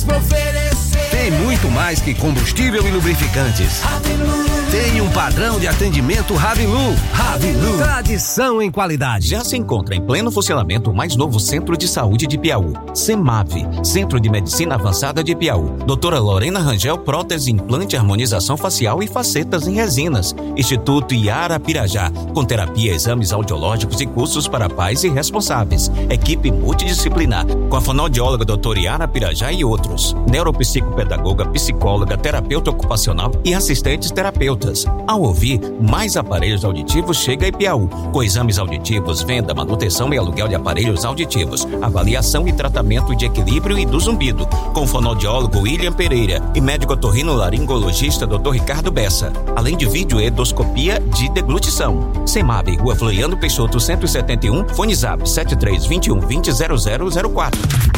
pra oferecer. Tem muito mais que combustível e lubrificantes. Tem um padrão de atendimento Ravilu. Ravilu, tradição em qualidade. Já se encontra em pleno funcionamento o mais novo Centro de Saúde de Piauí, CEMAV, Centro de Medicina Avançada de Piauí. Doutora Lorena Rangel, prótese, implante, harmonização facial e facetas em resinas. Instituto Iara Pirajá, com terapia, exames audiológicos e cursos para pais e responsáveis. Equipe multidisciplinar, com a fonoaudióloga doutora Iara Pirajá e outros. Neuropsicopedagoga, psicóloga, terapeuta ocupacional e assistentes terapeutas. Ao ouvir, mais aparelhos auditivos chega a Piauí, com exames auditivos, venda, manutenção e aluguel de aparelhos auditivos, avaliação e tratamento de equilíbrio e do zumbido, com o fonoaudiólogo William Pereira e médico otorrinolaringologista Dr. Ricardo Bessa, além de videoendoscopia de deglutição. CEMAB, Rua Floriano Peixoto 171, Fone Zap 7321200004.